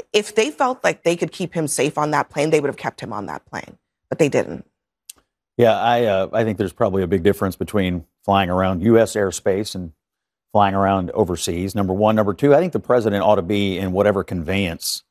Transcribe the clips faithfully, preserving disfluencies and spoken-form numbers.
if they felt like they could keep him safe on that plane, they would have kept him on that plane, but they didn't. Yeah, I uh, I think there's probably a big difference between flying around U S airspace and flying around overseas. Number one. Number two, I think the president ought to be in whatever conveyance,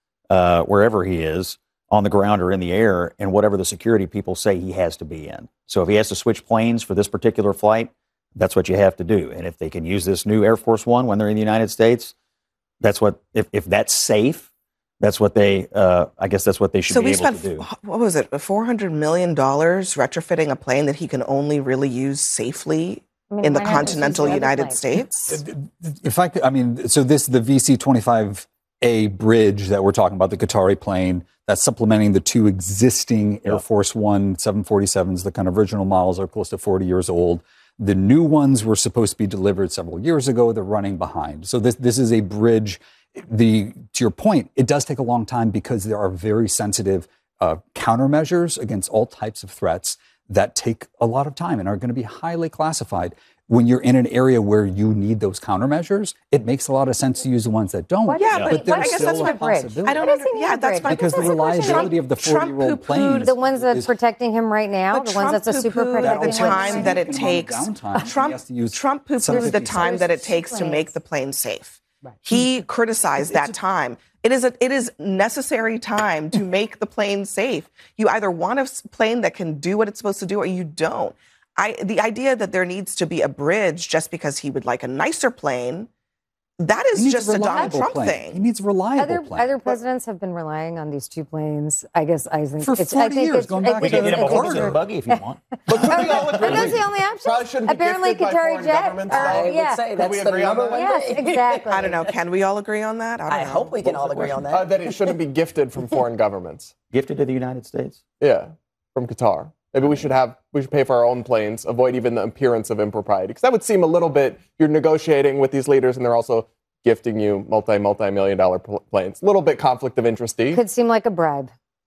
uh, wherever he is, on the ground or in the air, and whatever the security people say he has to be in. So if he has to switch planes for this particular flight, that's what you have to do. And if they can use this new Air Force One when they're in the United States, that's what, if, if that's safe, that's what they, uh, I guess that's what they should so be able spent, to do. What was it, four hundred million dollars retrofitting a plane that he can only really use safely I mean, in the continental United States? If I could, I mean, so this, the V C twenty-five A bridge that we're talking about, the Qatari plane, that's supplementing the two existing Air Force One seven forty-sevens. The kind of original models are close to forty years old. The new ones were supposed to be delivered several years ago. They're running behind. So this this is a bridge. The to your point, it does take a long time because there are very sensitive uh, countermeasures against all types of threats that take a lot of time and are going to be highly classified. When you're in an area where you need those countermeasures, it makes a lot of sense to use the ones that don't. Yeah, but, but, but I guess that's my bridge. I don't know. Yeah, that's my because the reliability of the forty-year-old plane. The ones that's protecting him right now, the ones that's a super protecting the time that it takes. Trump, Trump poo-pooed the time that it takes to make the plane safe. Right. He criticized that time. It is a, it is necessary time to make the plane safe. You either want a plane that can do what it's supposed to do or you don't. I, the idea that there needs to be a bridge just because he would like a nicer plane, that is just a, a Donald Trump plane. thing. He needs a reliable other, plane. Other presidents have been relying on these two planes. I guess I think for it's, forty I think years. It's, Going I back we think can get him a horse true. and buggy if you want. But could we all agree? But that's the only option. Apparently, Qatari jet. Uh, I would yeah. say that's we agree on that? Yes, exactly. I don't know. Can we all agree on that? I, don't I know. hope we can all agree on that. Uh, that it shouldn't be gifted from foreign governments. Gifted to the United States? Yeah, from Qatar. Maybe we should have we should pay for our own planes, avoid even the appearance of impropriety. Because that would seem a little bit, you're negotiating with these leaders and they're also gifting you multi, multi-million dollar pl- planes. A little bit conflict of interest-y. Could seem like a bribe.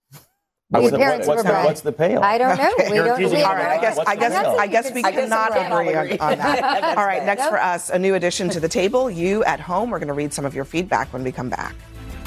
What's the, what, what's, the, what's the payoff? I don't know. Okay. We don't, we all right, I guess, I guess, I guess we I guess cannot agree on, agree. on that. All right, next Nope. for us, a new addition to the table. You at home, we're going to read some of your feedback when we come back.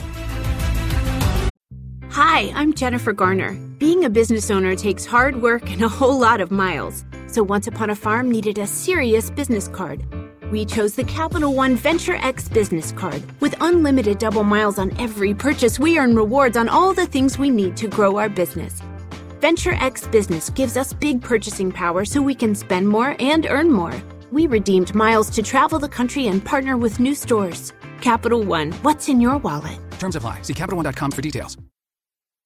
Hi, I'm Jennifer Garner. Being a business owner takes hard work and a whole lot of miles. So Once Upon a Farm needed a serious business card. We chose the Capital One Venture X business card. With unlimited double miles on every purchase, we earn rewards on all the things we need to grow our business. Venture X Business gives us big purchasing power so we can spend more and earn more. We redeemed miles to travel the country and partner with new stores. Capital One, what's in your wallet? Terms apply. See Capital One dot com for details.